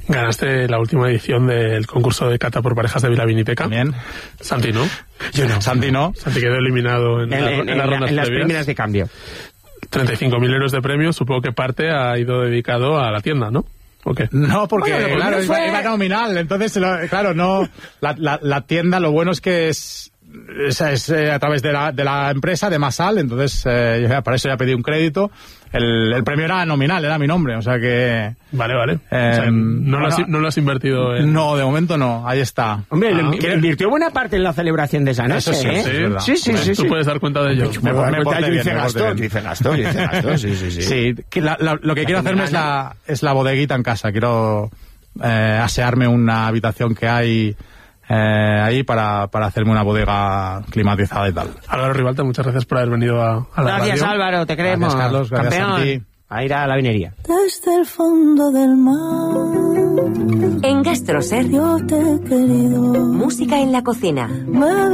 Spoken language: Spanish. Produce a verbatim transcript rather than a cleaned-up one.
Ganaste la última edición del concurso de cata por parejas de Vilavinipeca. También. Santi, ¿no? Yo no. Santi no. Santi quedó eliminado en, En, la, en, en, en, las rondas en las previas. primeras de cambio. treinta y cinco mil euros de premios, supongo que parte ha ido dedicado a la tienda, ¿no? ¿O qué? No, porque, Bueno, claro, fue... iba, iba nominal, entonces, lo, claro, no, la, la, la tienda, lo bueno es que es, es, es eh, a través de la, de la empresa, de Masal, entonces, eh, ya, para eso ya pedí un crédito. El, el premio era nominal, era mi nombre, o sea que... Vale, vale. Eh, o sea, no, lo has, bueno, no lo has invertido en... No, de momento no, ahí está. Hombre, Ah, le- le invirtió buena parte en la celebración de esa noche, Eso sí, ¿eh? eso es verdad. Sí, sí, Pues sí. tú sí. puedes dar cuenta de ello. Me, me, me porté yo bien, hice me porté gasto, bien. yo hice gasto, yo hice gasto, sí, sí, sí. Sí, que la- la- lo que La quiero hacerme es la, es la bodeguita en casa. Quiero eh, asearme una habitación que hay eh, ahí para, para hacerme una bodega climatizada y tal. Álvaro Ribalta, muchas gracias por haber venido a, a la Gracias, radio. Álvaro, te queremos. Gracias, Carlos, gracias Campeón. a ti. A ir a la vinería. Desde el fondo del mar En Gastroser, yo te he querido. música en la cocina. Me